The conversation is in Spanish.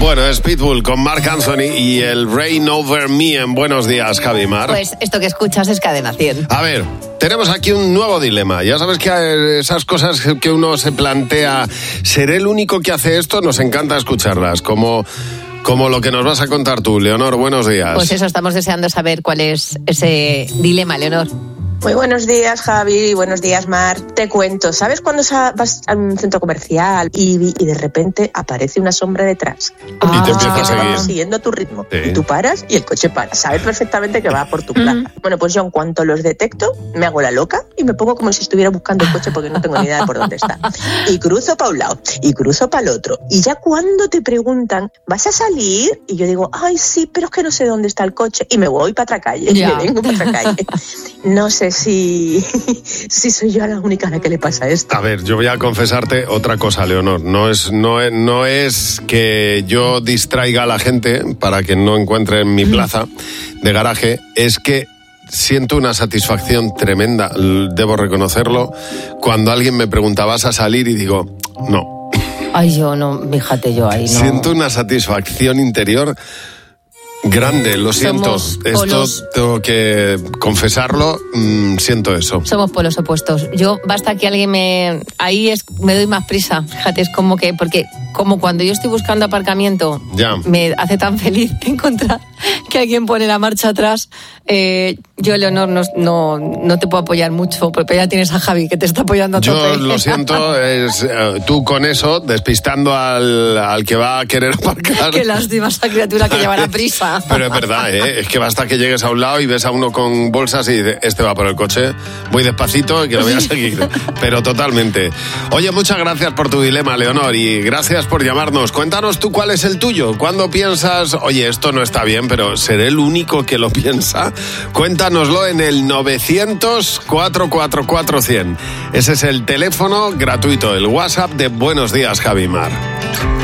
Bueno, es Pitbull con Marc Anthony y el Rain Over Me en Buenos Días, Javi Mar. Pues esto que escuchas es Cadena 100. A ver, tenemos aquí un nuevo dilema. Ya sabes que esas cosas que uno se plantea, ¿seré el único que hace esto? Nos encanta escucharlas, como lo que nos vas a contar tú, Leonor. Buenos días. Pues eso, estamos deseando saber cuál es ese dilema, Leonor. Muy buenos días, Javi. Buenos días, Mar. Te cuento, ¿sabes cuando vas a un centro comercial y de repente aparece una sombra detrás? Y te empieza a seguir. Siguiendo tu ritmo. Sí. Y tú paras y el coche para. Sabes perfectamente que va por tu plaza. Bueno, pues yo en cuanto los detecto, me hago la loca y me pongo como si estuviera buscando el coche porque no tengo ni idea de por dónde está. Y cruzo para un lado y cruzo para el otro. Y ya cuando te preguntan, ¿vas a salir? Y yo digo, ay, sí, pero es que no sé dónde está el coche. Y me voy para otra calle. Ya. Y me vengo para otra calle. No sé si soy yo la única a la que le pasa esto. A ver, yo voy a confesarte otra cosa, Leonor. No es que yo distraiga a la gente para que no encuentren mi plaza de garaje, es que siento una satisfacción tremenda, debo reconocerlo, cuando alguien me pregunta, ¿vas a salir? Y digo, no. Ay, yo no, fíjate, yo ahí no. Siento una satisfacción interior grande, lo siento. Somos Esto polos. tengo que confesarlo, siento eso. Somos polos opuestos. Yo, basta que alguien me doy más prisa. Fíjate, es como que, porque como cuando yo estoy buscando aparcamiento, Ya. me hace tan feliz encontrar que alguien pone la marcha atrás. Yo, Leonor, no te puedo apoyar mucho, porque ya tienes a Javi que te está apoyando a tope. Yo lo siento, tú con eso, despistando al que va a querer aparcar. Qué lástima esa criatura que llevará prisa. Pero es verdad, es que basta que llegues a un lado y ves a uno con bolsas y dices, este va por el coche, voy despacito y que lo voy a seguir. Pero totalmente. Oye, muchas gracias por tu dilema, Leonor, y gracias por llamarnos. Cuéntanos tú cuál es el tuyo. ¿Cuándo piensas, oye, esto no está bien, pero seré el único que lo piensa? Cuéntanoslo en el 900-444-100. Ese es el teléfono gratuito, el WhatsApp de Buenos Días, Javi Mar.